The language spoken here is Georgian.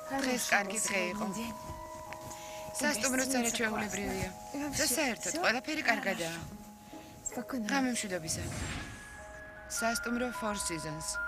დღეს კარგი დღე იყო. სასტუმროც არაჩვეულებრივია. და საერთოდ ყველაფერი კარგადაა. გამემშვიდობისა. სასტუმრო Four Seasons.